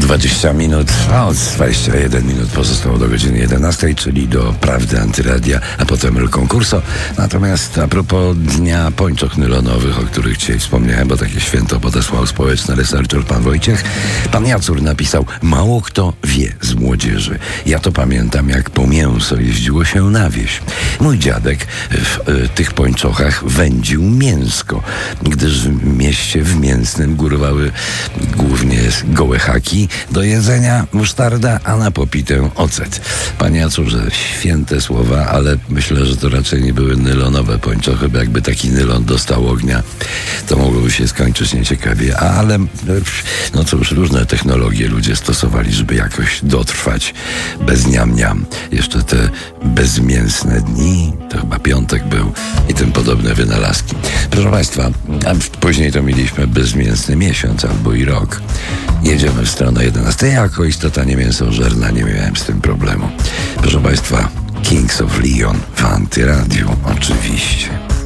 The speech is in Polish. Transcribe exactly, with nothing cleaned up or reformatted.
dwadzieścia minut, a od dwadzieścia jeden minut pozostało do godziny jedenastej, czyli do Prawdy Antyradia, a potem El Concurso. Natomiast a propos Dnia Pończoch Nylonowych, o których dzisiaj wspomniałem, bo takie święto podesłał społeczny researcher pan Wojciech, pan Jacur napisał: mało kto wie z młodzieży. Ja to pamiętam, jak po mięso jeździło się na wieś. Mój dziadek w y, tych pończochach wędził mięsko, gdyż w mieście w Mięsnym górowały głównie gołe haki, do jedzenia musztarda, a na popitę ocet. Panie Jacurze, święte słowa, ale myślę, że to raczej nie były nylonowe pończochy, bo jakby taki nylon dostał ognia, to mogłoby się skończyć nieciekawie. Ale no cóż, różne technologie ludzie stosowali, żeby jakoś dotrwać bez niam-niam. Jeszcze te bezmięsne dni, to chyba piątek był i tym podobne wynalazki. Proszę Państwa, a później to mieliśmy bezmięsny miesiąc albo i rok. Jedziemy w stronę jedenastej. Ja jako istota niemięsożerna nie miałem z tym problemu. Proszę Państwa, Kings of Leon w Antyradiu oczywiście.